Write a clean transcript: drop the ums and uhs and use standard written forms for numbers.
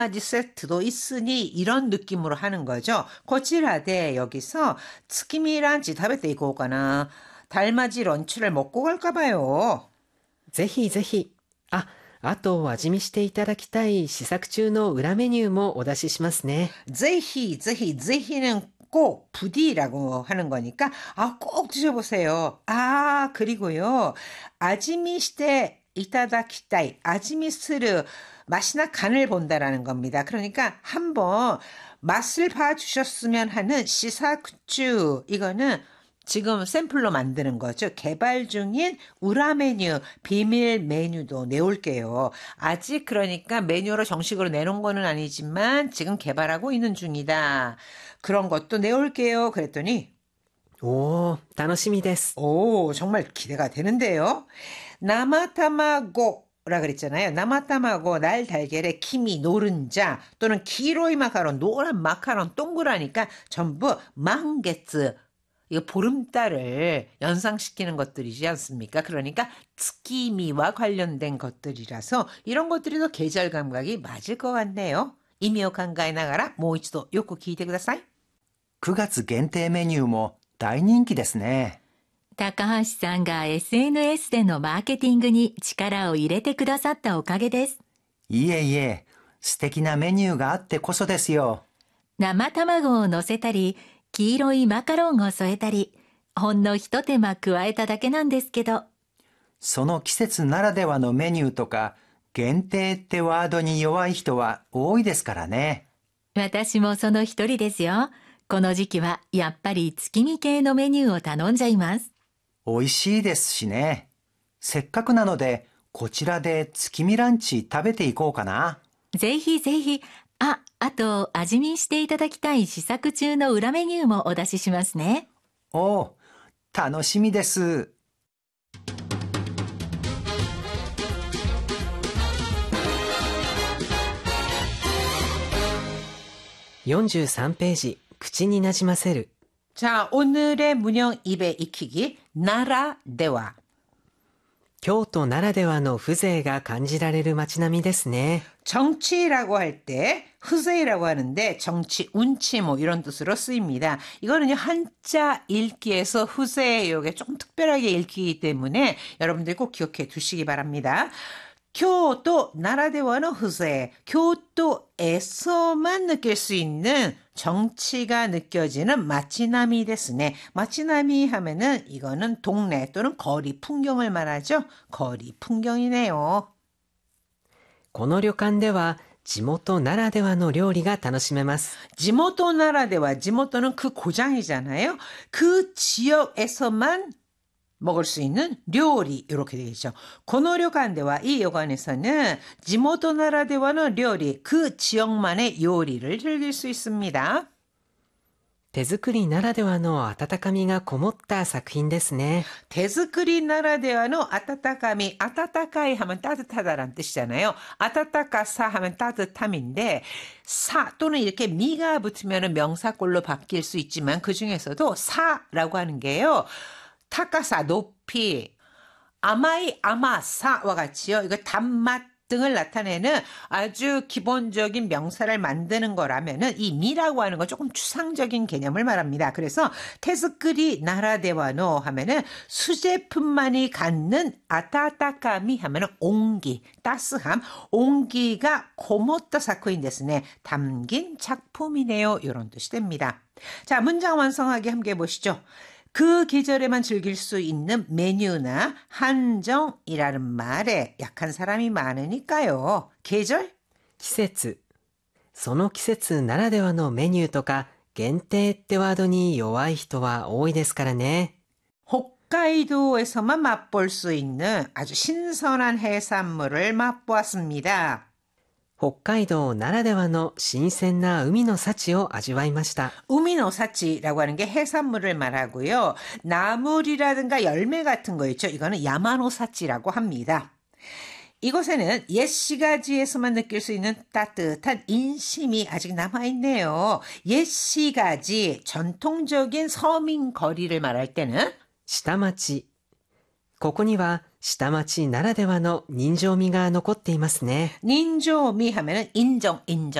가지 세트도 있으니 이런 느낌으로 하는 거죠. 고치라데 여기서 스키미란치 타베테 이거거나 달맞이 런치를 먹고 갈까 봐요. ぜひぜひ。あと味見していただきたい試作中の裏メニューもお出ししますね。 제히는 꼭 부디라고 하는 거니까 꼭 드셔보세요. 그리고요. 아지미시테 이타다키타이 아지미스르 맛이나 간을 본다라는 겁니다. 그러니까 한번 맛을 봐주셨으면 하는 시사쿠추 이거는 지금 샘플로 만드는 거죠. 개발 중인 우라 메뉴, 비밀 메뉴도 내올게요. 아직 그러니까 메뉴로 정식으로 내놓은 거는 아니지만 지금 개발하고 있는 중이다. 그런 것도 내올게요. 그랬더니 おー、楽しみです。 정말 기대가 되는데요. 나마타마고라 그랬잖아요. 나마타마고 날달걀에 키미 노른자 또는 기로이 마카롱 노란 마카롱 동그라니까 전부 망게츠 이거 보름달을 연상시키는 것들이지 않습니까? 그러니까 스키미와 관련된 것들이라서 이런 것들이 더 계절 감각이 맞을 것 같네요. 이미오 칸가에 나가라 모이치도 요코 기대ください. 9月限定メニューも大人気ですね。 高橋さんが SNS でのマーケティングに力を入れてくださったおかげです。 いえいえ、素敵なメニューがあってこそですよ。 生卵を乗せたり、黄色いマカロンを添えたり、ほんの一手間加えただけなんですけど。 その季節ならではのメニューとか、限定ってワードに弱い人は多いですからね。 私もその一人ですよ。この時期はやっぱり月見系のメニューを頼んじゃいます。 美味しいですしね。せっかくなので、こちらで月見ランチ食べていこうかな。 ぜひぜひ。あと味見していただきたい試作中の裏メニューもお出ししますね。 楽しみです。 43ページ、口になじませる。 자, 오늘의 문형 입에 익히기 나라 대화. 京都ならではの風情が感じられる街並みですね。 정치라고 할 때 후세이라고 하는데 정치, 운치 뭐 이런 뜻으로 쓰입니다. 이거는요 한자 읽기에서 후세 이게 조금 특별하게 읽히기 때문에 여러분들 꼭 기억해 두시기 바랍니다. 교도 나라대와는 후세, 교도에서만 느낄 수 있는 정치가 느껴지는 마치나미 데스네. 마치나미 하면은 이거는 동네 또는 거리 풍경을 말하죠. 거리 풍경이네요. この旅館では地元ならではの料理が楽しめます。 지모토 나라대와 지모토는 그 고장이잖아요. 그 지역에서만 먹을 수 있는 요리 이렇게 되겠죠. 고노료관대와 이 요관에서는 지모토 나라대와는 요리 그 지역만의 요리를 즐길 수 있습니다. 手作りならではの温かみがこもった作品ですね。 데스크리 나라대와는 아타타카미, 아타타카이 하면 따뜻하다라는 뜻이잖아요. 아타타카사 하면 따뜻함인데 사 또는 이렇게 미가 붙으면 명사꼴로 바뀔 수 있지만 그 중에서도 사라고 하는 게요. 타카사, 높이, 아마이, 아마사와 같이요. 이거 단맛 등을 나타내는 아주 기본적인 명사를 만드는 거라면은 이 미라고 하는 건 조금 추상적인 개념을 말합니다. 그래서 테스크리 나라데와노 하면은 수제품만이 갖는 아타타카미 하면은 온기, 따스함, 온기가 고모토 사쿠인ですね. 담긴 작품이네요. 이런 뜻이 됩니다. 자, 문장 완성하기 함께 보시죠. 그 계절에만 즐길 수 있는 메뉴나 한정이라는 말에 약한 사람이 많으니까요. 계절? 季節。その季節ならではのメニューとか限定ってワードに弱い人は多いですからね。 홋카이도에서만 맛볼 수 있는 아주 신선한 해산물을 맛보았습니다. 北海道ならではの新鮮な海の幸を味わいました。 우미노사치라고 하는 게 해산물을 말하고요. 나물이라든가 열매 같은 거 있죠. 이거는 야마노사치라고 합니다. 이곳에는 옛 시가지에서만 느낄 수 있는 따뜻한 인심이 아직 남아있네요. 옛 시가지, 전통적인 서민 거리를 말할 때는 下町。ここには下町ならではの人情味が残っていますね。 인조미 하면은 인정, 인정.